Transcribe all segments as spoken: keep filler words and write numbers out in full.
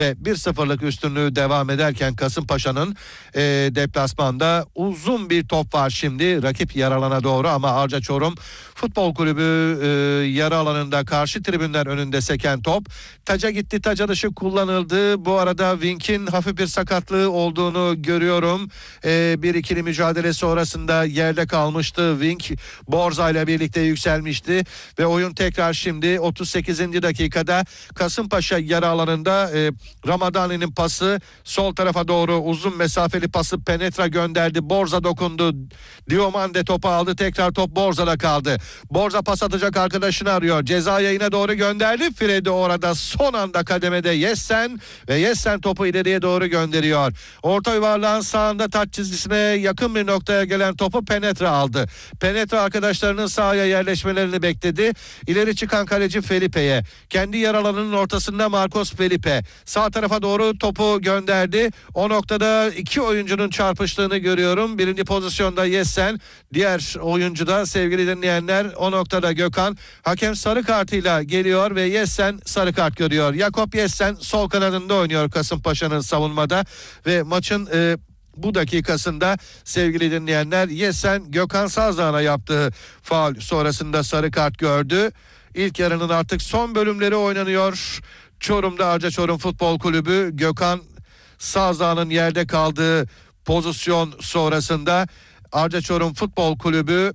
Ve bir sıfırlık üstünlüğü devam ederken Kasımpaşa'nın e, deplasmanda uzun bir top var şimdi rakip yarı alana doğru, ama Arca Çorum Futbol Kulübü e, yarı alanında karşı tribünler önünde seken top taca gitti, taca dışı kullanıldı. Bu arada Wink'in hafif bir sakatlığı olduğunu görüyorum. E, bir ikili mücadele sonrasında yerde kalmıştı. Wink Borza ile birlikte yükselmişti ve oyun tekrar şimdi otuz sekizinci dakikada Kasımpaşa yarı alanında e, Ramadani'nin pası sol tarafa doğru uzun mesafeli pası Penetra gönderdi. Borza dokundu. Diomande topu aldı. Tekrar top Borza'da kaldı. Borza pas atacak arkadaşını arıyor. Ceza yayına doğru gönderdi. Freddy orada son anda kademede Yessen ve Yessen topu ileriye doğru gönderiyor. Orta yuvarlağın sağında taç çizgisine yakın bir noktaya gelen topu Penetra aldı. Penetra arkadaşlarının sahaya yerleşmelerini bekledi. İleri çıkan kaleci Felipe'ye. Kendi yer alanının ortasında Marcos Felipe. Sağ tarafa doğru topu gönderdi. O noktada iki oyuncunun çarpıştığını görüyorum. Birinci pozisyonda Yessen, diğer oyuncuda sevgili dinleyenler o noktada Gökhan. Hakem sarı kartıyla geliyor ve Yessen sarı kart görüyor. Jakob Yessen sol kanadında oynuyor Kasımpaşa'nın savunmada ve maçın e, bu dakikasında sevgili dinleyenler Yessen Gökhan Sazdağ'ına yaptığı faul sonrasında sarı kart gördü. İlk yarının artık son bölümleri oynanıyor. Çorum'da Arca Çorum Futbol Kulübü Gökhan Sazdağ'ın yerde kaldığı pozisyon sonrasında Arca Çorum Futbol Kulübü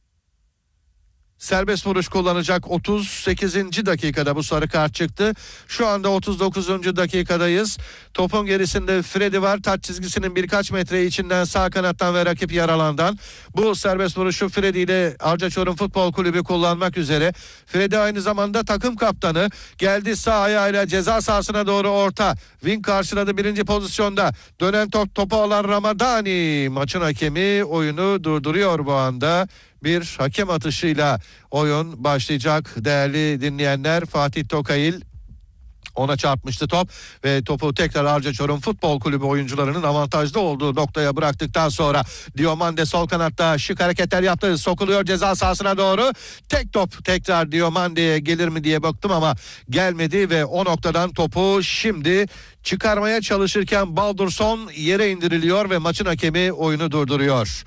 serbest vuruş kullanacak. otuz sekizinci dakikada bu sarı kart çıktı. Şu anda otuz dokuzuncu dakikadayız. Topun gerisinde Freddy var. Taç çizgisinin birkaç metre içinden sağ kanattan ve rakip yaralandan. Bu serbest vuruşu Freddy ile Arca Çorum Futbol Kulübü kullanmak üzere. Freddy aynı zamanda takım kaptanı. Geldi sağ ayağıyla ceza sahasına doğru orta. Wing karşıladı birinci pozisyonda. Dönen top topu alan Ramadani. Maçın hakemi oyunu durduruyor bu anda. Bir hakem atışıyla oyun başlayacak değerli dinleyenler. Fatih Tokayil, ona çarpmıştı top ve topu tekrar Arca Çorum Futbol Kulübü oyuncularının avantajlı olduğu noktaya bıraktıktan sonra Diomande sol kanatta şık hareketler yaptı. Sokuluyor ceza sahasına doğru. Tek top tekrar Diomande'ye gelir mi diye baktım ama gelmedi ve o noktadan topu şimdi çıkarmaya çalışırken Baldursson yere indiriliyor ve maçın hakemi oyunu durduruyor.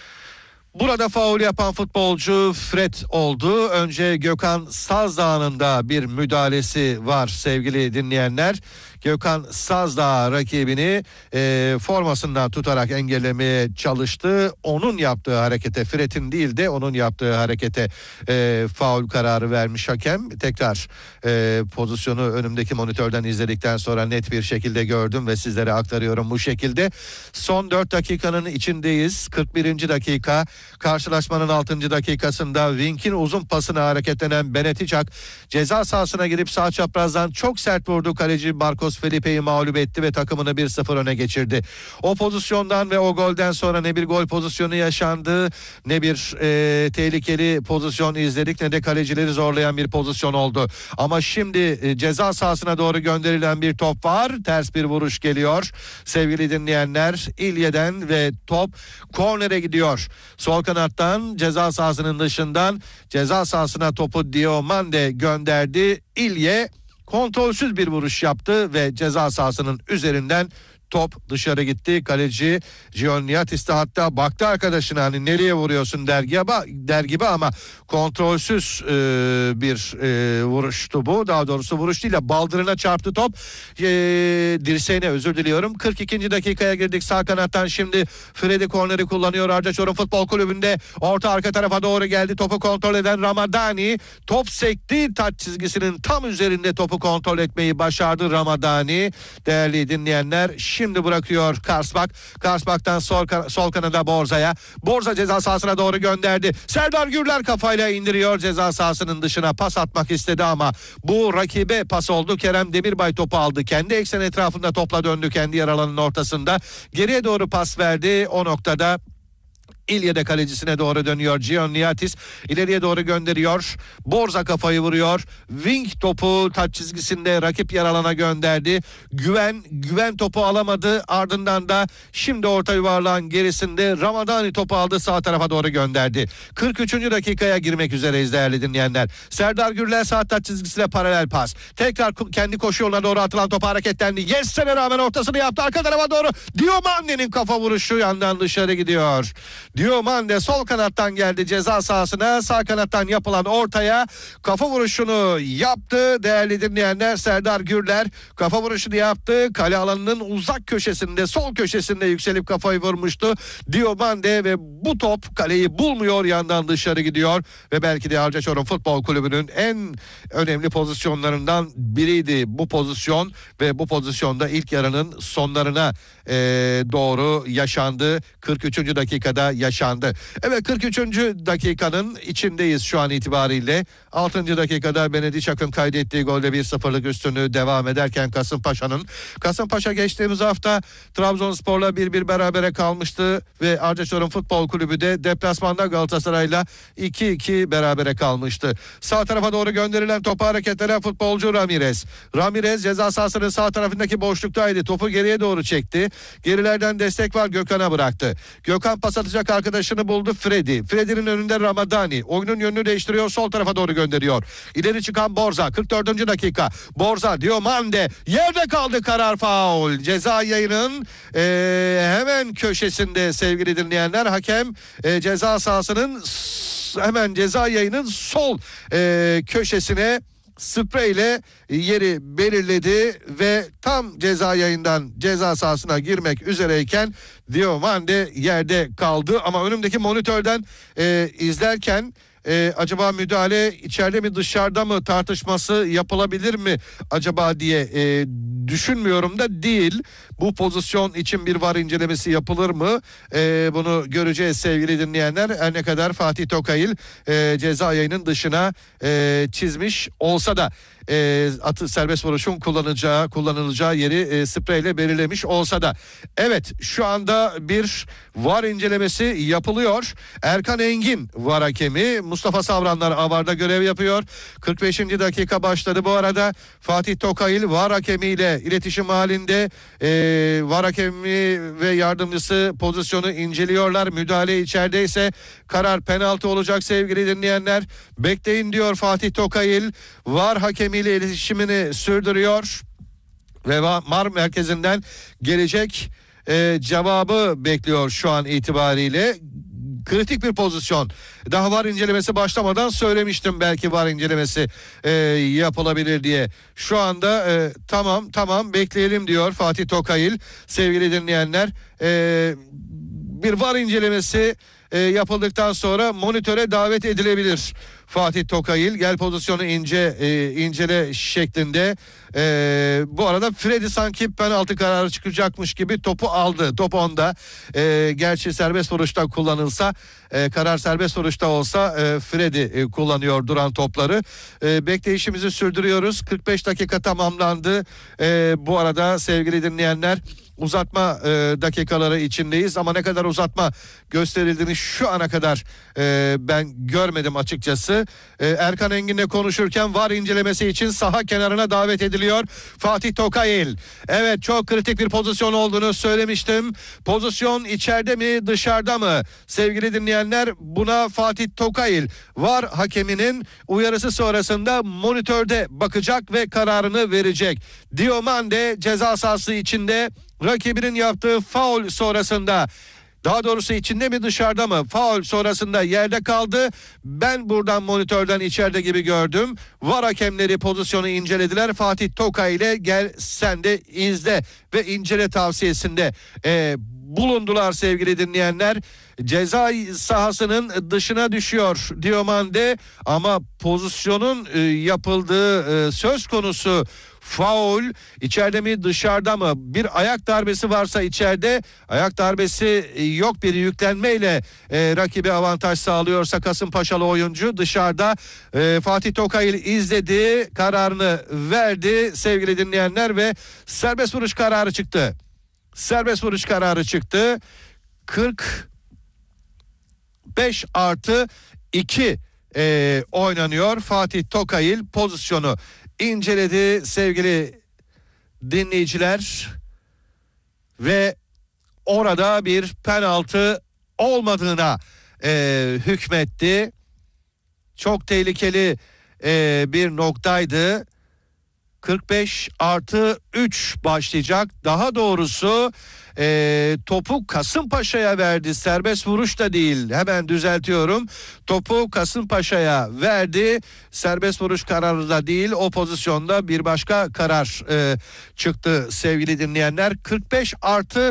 Burada faul yapan futbolcu Fred oldu. Önce Gökhan Sazdağ'ın da bir müdahalesi var sevgili dinleyenler. Gökhan Sazdağ rakibini e, formasından tutarak engellemeye çalıştı. Onun yaptığı harekete, Fred'in değil de onun yaptığı harekete e, faul kararı vermiş hakem. Tekrar e, pozisyonu önümdeki monitörden izledikten sonra net bir şekilde gördüm ve sizlere aktarıyorum bu şekilde. Son dört dakikanın içindeyiz. kırk birinci dakika. Karşılaşmanın altıncı dakikasında Wink'in uzun pasına hareketlenen Beneticak ceza sahasına girip sağ çaprazdan çok sert vurdu. Kaleci Marcos Felipe'yi mağlup etti ve takımını bir sıfır öne geçirdi. O pozisyondan ve o golden sonra ne bir gol pozisyonu yaşandı, ne bir e, tehlikeli pozisyon izledik, ne de kalecileri zorlayan bir pozisyon oldu. Ama şimdi e, ceza sahasına doğru gönderilen bir top var. Ters bir vuruş geliyor. Sevgili dinleyenler, İlye'den ve top kornere gidiyor. Sol kanattan ceza sahasının dışından ceza sahasına topu Diomande gönderdi. İlye kontrolsüz bir vuruş yaptı ve ceza sahasının üzerinden top dışarı gitti. Kaleci Gianniatis de hatta baktı arkadaşına, hani nereye vuruyorsun der gibi, der gibi ama kontrolsüz e, bir e, vuruştu bu. Daha doğrusu vuruş değil de baldırına çarptı top. E, dirseğine, özür diliyorum. kırk ikinci dakikaya girdik. Sağ kanattan şimdi Freddy korneri kullanıyor. Arca Çorum Futbol Kulübü'nde orta arka tarafa doğru geldi. Topu kontrol eden Ramadani. Top sekti. Taç çizgisinin tam üzerinde topu kontrol etmeyi başardı Ramadani. Değerli dinleyenler, şimdi bırakıyor Karsbak. Karsbak'tan sol, sol kanada Borza'ya. Borza ceza sahasına doğru gönderdi. Serdar Gürler kafayla indiriyor ceza sahasının dışına. Pas atmak istedi ama bu rakibe pas oldu. Kerem Demirbay topu aldı. Kendi eksen etrafında topla döndü kendi yer alanının ortasında. Geriye doğru pas verdi. O noktada İlyede kalecisine doğru dönüyor. Gianniatis ileriye doğru gönderiyor. Borza kafayı vuruyor. Wing topu taç çizgisinde rakip yer alana gönderdi. Güven Güven topu alamadı. Ardından da şimdi orta yuvarlağın gerisinde Ramadani topu aldı, sağ tarafa doğru gönderdi. kırk üçüncü dakikaya girmek üzereyiz değerli dinleyenler. Serdar Gürler sağ taç çizgisine paralel pas. Tekrar kendi koşu yoluna doğru atılan topu hareketlendi. Yes'e rağmen ortasını yaptı. Arka tarafa doğru Diomande'nin kafa vuruşu yandan dışarı gidiyor. Diomande sol kanattan geldi ceza sahasına. Sağ kanattan yapılan ortaya kafa vuruşunu yaptı. Değerli dinleyenler, Serdar Gürler kafa vuruşunu yaptı. Kale alanının uzak köşesinde, sol köşesinde yükselip kafayı vurmuştu Diomande ve bu top kaleyi bulmuyor, yandan dışarı gidiyor ve belki de Arca Çorum Futbol Kulübü'nün en önemli pozisyonlarından biriydi bu pozisyon ve bu pozisyonda ilk yarının sonlarına e, doğru yaşandı. kırk üçüncü dakikada yaşandı. Evet, kırk üçüncü dakikanın içindeyiz şu an itibariyle. altıncı dakikada Benedict Akın kaydettiği golde bir sıfırlık üstünlüğü devam ederken Kasımpaşa'nın Kasımpaşa geçtiğimiz hafta Trabzonspor'la bir bir berabere kalmıştı ve Arca Çorum Futbol Kulübü de deplasmanda Galatasaray'la iki iki berabere kalmıştı. Sağ tarafa doğru gönderilen topu hareketlenen futbolcu Ramirez. Ramirez ceza sahasının sağ tarafındaki boşluktaydı. Topu geriye doğru çekti. Gerilerden destek var, Gökhan'a bıraktı. Gökhan pas atacak arkadaşını buldu, Freddy. Freddy'nin önünde Ramadani. Oyunun yönünü değiştiriyor, sol tarafa doğru gönderiyor. İleri çıkan Borza, kırk dördüncü dakika. Borza, Diomande yerde kaldı, karar faul. Ceza yayının ee, hemen köşesinde sevgili dinleyenler. Hakem e, ceza sahasının hemen ceza yayının sol e, köşesine spreyle yeri belirledi ve tam ceza yayından ceza sahasına girmek üzereyken Diomande yerde kaldı. Ama önümdeki monitörden e, izlerken e, acaba müdahale içeride mi dışarıda mı tartışması yapılabilir mi acaba diye e, düşünmüyorum da değil. Bu pozisyon için bir V A R incelemesi yapılır mı? E, bunu göreceğiz sevgili dinleyenler. Her ne kadar Fatih Tokayıl e, ceza yayının dışına e, çizmiş olsa da e, atı serbest vuruşun kullanacağı kullanılacağı yeri e, spreyle belirlemiş olsa da. Evet, şu anda bir V A R incelemesi yapılıyor. Erkan Engin V A R hakemi, Mustafa Savranlar A V R'da görev yapıyor. kırk beşinci dakika başladı bu arada. Fatih Tokayıl V A R hakemiyle iletişim halinde. E, V A R hakemi ve yardımcısı pozisyonu inceliyorlar. Müdahale içerideyse karar penaltı olacak sevgili dinleyenler. Bekleyin diyor Fatih Tokayıl. V A R hakemiyle iletişimini sürdürüyor ve V A R merkezinden gelecek e, cevabı bekliyor şu an itibariyle. Kritik bir pozisyon. Daha V A R incelemesi başlamadan söylemiştim belki V A R incelemesi e, yapılabilir diye. Şu anda e, tamam tamam bekleyelim diyor Fatih Tokayıl. Sevgili dinleyenler, e, bir V A R incelemesi e, yapıldıktan sonra monitöre davet edilebilir. Fatih Tokayıl gel pozisyonu ince e, incele şeklinde. E, bu arada Freddy sanki penaltı kararı çıkacakmış gibi topu aldı. Top onda. E, gerçi serbest vuruşta kullanılsa, e, karar serbest vuruşta olsa e, Freddy e, kullanıyor duran topları. E, bekleyişimizi sürdürüyoruz. kırk beş dakika tamamlandı. E, bu arada sevgili dinleyenler, uzatma e, dakikaları içindeyiz ama ne kadar uzatma gösterildiğini şu ana kadar e, ben görmedim açıkçası. E, Erkan Engin'le konuşurken V A R incelemesi için saha kenarına davet ediliyor Fatih Tokayıl. Evet, çok kritik bir pozisyon olduğunu söylemiştim. Pozisyon içeride mi dışarıda mı? Sevgili dinleyenler, buna Fatih Tokayıl V A R hakeminin uyarısı sonrasında monitörde bakacak ve kararını verecek. Diomande ceza sahası içinde rakibinin yaptığı faul sonrasında, daha doğrusu içinde mi dışarıda mı, faul sonrasında yerde kaldı. Ben buradan monitörden içeride gibi gördüm. V A R hakemleri pozisyonu incelediler. Fatih Tokay ile gel sen de izle ve incele tavsiyesinde e, bulundular sevgili dinleyenler. Ceza sahasının dışına düşüyor Diomande ama pozisyonun e, yapıldığı e, söz konusu faul. İçeride mi dışarıda mı? Bir ayak darbesi varsa içeride, ayak darbesi yok, bir yüklenmeyle e, rakibe avantaj sağlıyorsa Kasımpaşalı oyuncu dışarıda. E, Fatih Tokayıl izledi, kararını verdi sevgili dinleyenler ve serbest vuruş kararı çıktı. Serbest vuruş kararı çıktı. kırk beş artı iki e, oynanıyor. Fatih Tokayıl pozisyonu inceledi sevgili dinleyiciler ve orada bir penaltı olmadığına e, hükmetti. Çok tehlikeli e, bir noktaydı. kırk beş artı üç başlayacak. Daha doğrusu e, topu Kasımpaşa'ya verdi. Serbest vuruş da değil. Hemen düzeltiyorum. Topu Kasımpaşa'ya verdi. Serbest vuruş kararı da değil. O pozisyonda bir başka karar e, çıktı sevgili dinleyenler. kırk beş artı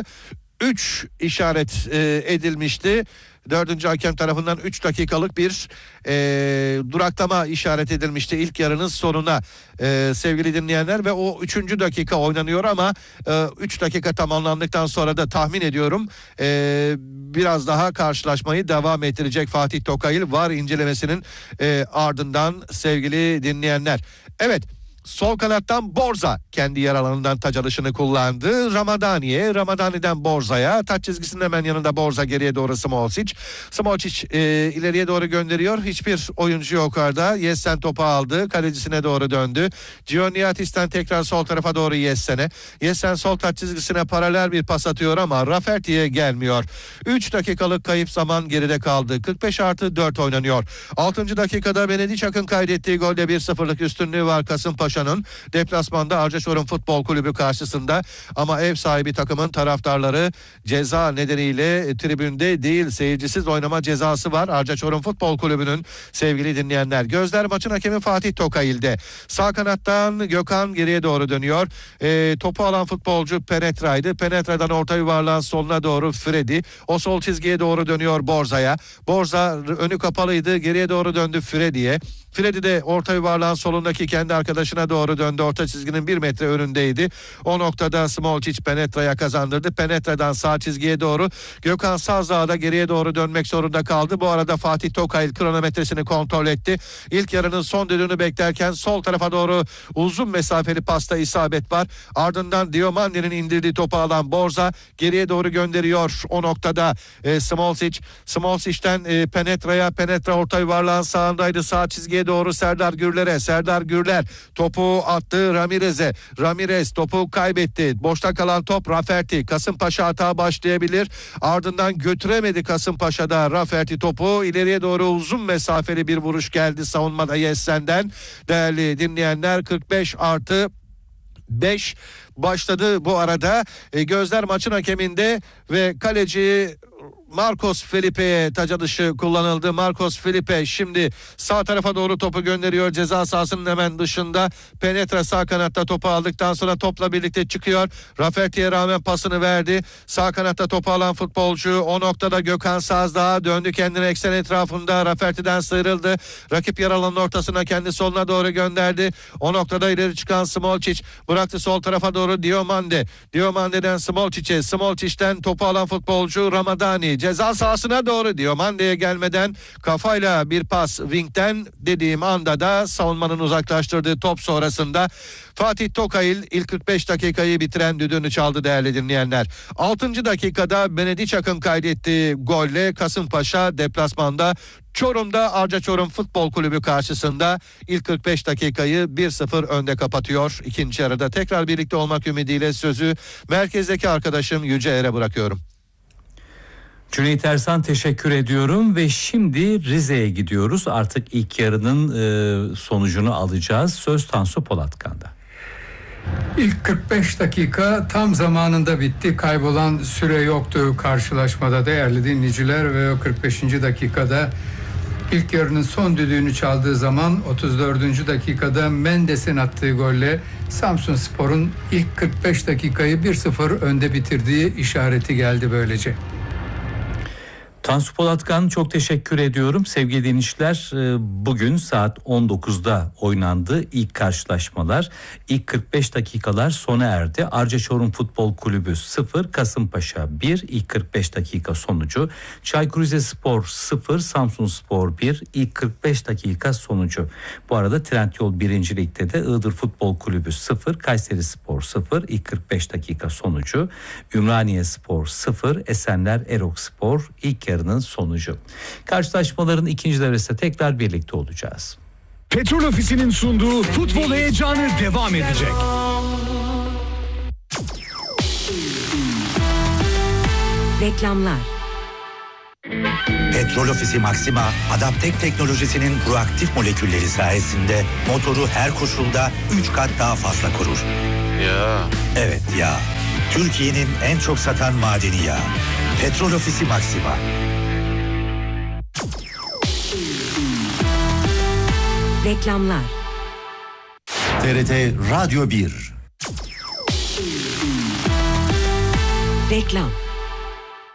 üç işaret e, edilmişti. Dördüncü hakem tarafından üç dakikalık bir e, duraklama işaret edilmişti ilk yarının sonuna e, sevgili dinleyenler ve o üçüncü dakika oynanıyor ama e, üç dakika tamamlandıktan sonra da tahmin ediyorum e, biraz daha karşılaşmayı devam ettirecek Fatih Tokayıl V A R incelemesinin e, ardından sevgili dinleyenler. Evet. Sol kanattan Borza kendi yer alanından taç alışını kullandı. Ramadani'ye, Ramadani'den Borza'ya. Taç çizgisinin hemen yanında Borza, geriye doğru Smolcic. Smolcic e, ileriye doğru gönderiyor. Hiçbir oyuncu yok orada. Yessen topu aldı. Kalecisine doğru döndü. Gianniatis'ten tekrar sol tarafa doğru Yessen'e. Yessen sol taç çizgisine paralel bir pas atıyor ama Rafferty'ye gelmiyor. üç dakikalık kayıp zaman geride kaldı. kırk beş artı dört oynanıyor. altıncı dakikada Benediçak'ın kaydettiği golde bir sıfırlık üstünlüğü var Kasımpaşa. Deplasmanda Arcaçorum Futbol Kulübü karşısında ama ev sahibi takımın taraftarları ceza nedeniyle tribünde değil, seyircisiz oynama cezası var Arcaçorum Futbol Kulübü'nün sevgili dinleyenler. Gözler maçın hakemi Fatih Tokayıl'de. Sağ kanattan Gökhan geriye doğru dönüyor. E, topu alan futbolcu Penetra'ydı. Penetra'dan orta yuvarlağın soluna doğru Freddy. O sol çizgiye doğru dönüyor Borza'ya. Borza önü kapalıydı. Geriye doğru döndü Freddy'ye. Freddy de orta yuvarlağın solundaki kendi arkadaşına doğru döndü. Orta çizginin bir metre önündeydi. O noktada Smolcic Penetra'ya kazandırdı. Penetra'dan sağ çizgiye doğru Gökhan Sazdağ da geriye doğru dönmek zorunda kaldı. Bu arada Fatih Tokayıl kronometresini kontrol etti. İlk yarının son düdüğünü beklerken sol tarafa doğru uzun mesafeli pasta isabet var. Ardından Diomandi'nin indirdiği topu alan Borza geriye doğru gönderiyor. O noktada e, Smolcic. Smolcic'ten e, Penetra'ya. Penetra orta yuvarlağın sağındaydı. Sağ çizgiye doğru Serdar Gürler'e. Serdar Gürler topu attı Ramirez'e. Ramirez topu kaybetti. Boşta kalan top Rafferty. Kasımpaşa hata başlayabilir. Ardından götüremedi Kasımpaşa'da Rafferty topu. İleriye doğru uzun mesafeli bir vuruş geldi savunmada Yessen'den. Değerli dinleyenler, kırk beş artı beş başladı bu arada. E, gözler maçın hakeminde ve kaleci Marcos Felipe'ye taç atışı kullanıldı. Marcos Felipe şimdi sağ tarafa doğru topu gönderiyor. Ceza sahasının hemen dışında. Penetra sağ kanatta topu aldıktan sonra topla birlikte çıkıyor. Rafferty'ye rağmen pasını verdi. Sağ kanatta topu alan futbolcu o noktada Gökhan Sazdağ döndü kendine eksen etrafında. Rafferty'den sıyrıldı. Rakip yer alanın ortasına kendi soluna doğru gönderdi. O noktada ileri çıkan Smolcic bıraktı sol tarafa doğru Diomande. Diomande'den Smolcic'e. Smolcic'ten topu alan futbolcu Ramadani. Ceza sahasına doğru Diomande'ye gelmeden kafayla bir pas wing'den dediğim anda da savunmanın uzaklaştırdığı top sonrasında Fatih Tokayıl ilk kırk beş dakikayı bitiren düdüğünü çaldı değerli dinleyenler. altıncı dakikada Benediçak'ın kaydettiği golle Kasımpaşa deplasmanda Çorum'da Arcaçorum Futbol Kulübü karşısında ilk kırk beş dakikayı bir sıfır önde kapatıyor. İkinci yarıda tekrar birlikte olmak ümidiyle sözü merkezdeki arkadaşım Yüce Er'e bırakıyorum. Cüneyt Ersan, teşekkür ediyorum ve şimdi Rize'ye gidiyoruz. Artık ilk yarının e, sonucunu alacağız. Söz Tansu Polatkan'da. İlk kırk beş dakika tam zamanında bitti. Kaybolan süre yoktu karşılaşmada değerli dinleyiciler ve o kırk beşinci dakikada ilk yarının son düdüğünü çaldığı zaman otuz dördüncü dakikada Mendes'in attığı golle Samsunspor'un ilk kırk beş dakikayı bir sıfır önde bitirdiği işareti geldi böylece. Tansu Polatkan, çok teşekkür ediyorum. Sevgili dinleyiciler, bugün saat on dokuzda oynandı ilk karşılaşmalar. İlk kırk beş dakikalar sona erdi. Arcaçorum Futbol Kulübü sıfır, Kasımpaşa bir, ilk kırk beş dakika sonucu. Çaykur Rizespor sıfır, Samsunspor bir, ilk kırk beş dakika sonucu. Bu arada Trendyol birinci Lig'de de Iğdır Futbol Kulübü sıfır, Kayserispor sıfır, ilk kırk beş dakika sonucu. Ümraniyespor sıfır, Esenler Erokspor ilk yarı yarının sonucu. Karşılaşmaların ikinci devresinde tekrar birlikte olacağız. Petrol Ofisi'nin sunduğu futbol heyecanı devam edecek. Reklamlar. Petrol Ofisi Maxima, Adaptek teknolojisinin proaktif molekülleri sayesinde motoru her koşulda üç kat daha fazla korur. Ya. Evet ya, Türkiye'nin en çok satan madeni yağı. Petrol Ofisi Maxima. Reklamlar. T R T Radyo bir. Reklam.